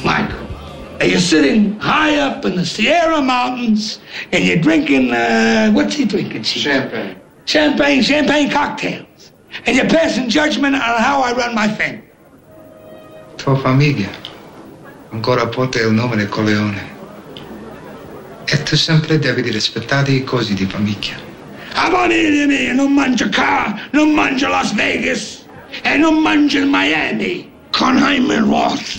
Michael. And you're sitting high up in the Sierra Mountains, and you're drinking, what's he drinking? Champagne. Champagne cocktails. And you're passing judgment on how I run my family. Tua famiglia ancora porta il nome del Corleone. E tu sempre devi rispettare i cosi di famiglia. A famiglia mia non mangia qua, non mangia Las Vegas, e non mangia Miami con Hyman Roth.